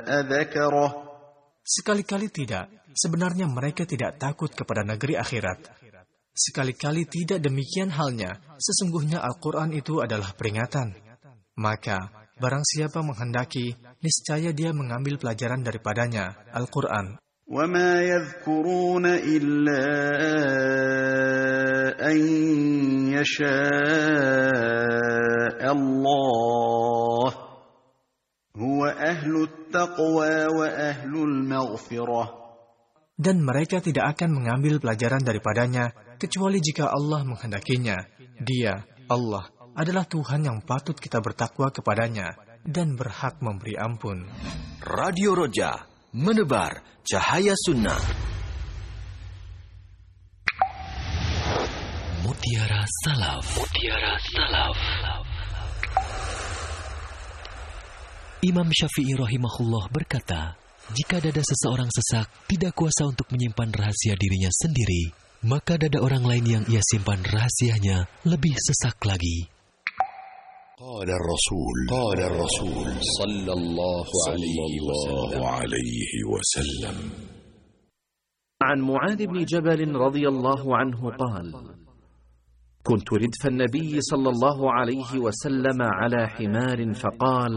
ذكره. Sekali-kali tidak. Sebenarnya mereka tidak takut kepada negeri akhirat. Sekali-kali tidak demikian halnya. Sesungguhnya Al-Quran itu adalah peringatan. Maka, barang siapa menghendaki, niscaya dia mengambil pelajaran daripadanya, Al-Quran. وَمَا يَذْكُرُونَ إِلَّا أَن يَشَاءَ اللَّهُ هُوَ أَهْلُ التَّقْوَى وَأَهْلُ الْمَغْفِرَةِ. Dan mereka tidak akan mengambil pelajaran daripadanya, kecuali jika Allah menghendakinya. Dia, Allah, adalah Tuhan yang patut kita bertakwa kepadanya dan berhak memberi ampun. Radio Roja, menebar cahaya sunnah. Mutiara Salaf. Mutiara Salaf. Imam Syafi'i rahimahullah berkata, jika dada seseorang sesak, tidak kuasa untuk menyimpan rahasia dirinya sendiri, maka dada orang lain yang ia simpan rahasianya lebih sesak lagi. قال الرسول صلى الله عليه وسلم عن معاذ بن جبل رضي الله عنه قال: كنت ردف النبي صلى الله عليه وسلم على حمار فقال: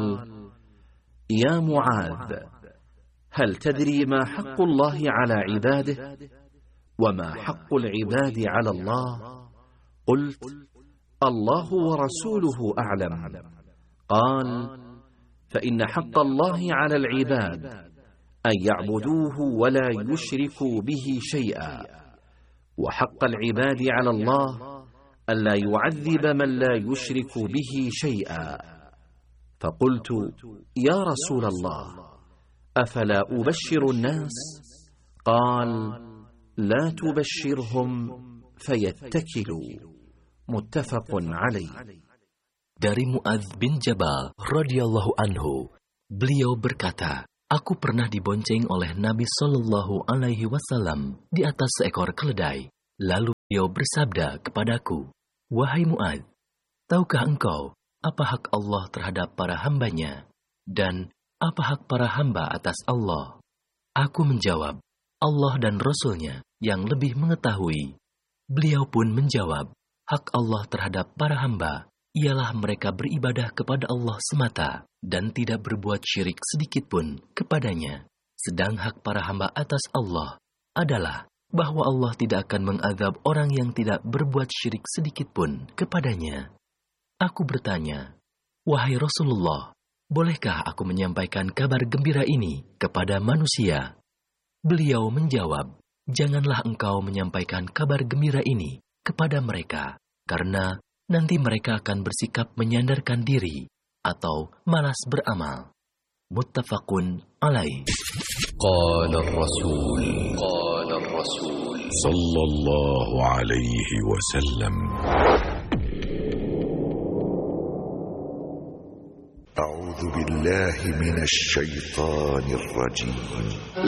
يا معاذ، هل تدري ما حق الله على عباده وما حق العباد على الله؟ قلت: الله ورسوله أعلم. قال: فإن حق الله على العباد أن يعبدوه ولا يشركوا به شيئا، وحق العباد على الله ألا يعذب من لا يشرك به شيئا. فقلت: يا رسول الله، أفلا أبشر الناس؟ قال: لا تبشرهم فيتكلوا. Muttafaqun alaih. Dari Muadz bin Jabal radhiyallahu anhu, beliau berkata, aku pernah dibonceng oleh Nabi Shallallahu Alaihi Wasallam di atas seekor keledai. Lalu beliau bersabda kepadaku, wahai Muadz, tahukah engkau apa hak Allah terhadap para hambanya dan apa hak para hamba atas Allah? Aku menjawab, Allah dan Rasul-Nya yang lebih mengetahui. Beliau pun menjawab, hak Allah terhadap para hamba ialah mereka beribadah kepada Allah semata dan tidak berbuat syirik sedikit pun kepadanya. Sedang hak para hamba atas Allah adalah bahwa Allah tidak akan mengazab orang yang tidak berbuat syirik sedikit pun kepadanya. Aku bertanya, wahai Rasulullah, bolehkah aku menyampaikan kabar gembira ini kepada manusia? Beliau menjawab, janganlah engkau menyampaikan kabar gembira ini kepada mereka, karena nanti mereka akan bersikap menyandarkan diri atau malas beramal. Muttafaqun alaih. Qala ar-rasul sallallahu alaihi wasallam, A'udzu billahi minasy syaithanir rajim.